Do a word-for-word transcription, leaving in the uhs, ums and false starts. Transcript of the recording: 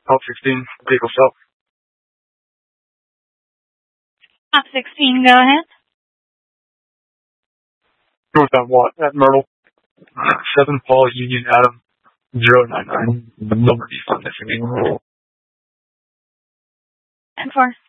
Top sixteen, vehicle south. Top sixteen, go ahead. Northbound Watt at Myrtle. seven Paul Union Adam zero nine nine. Number defund missing. And four.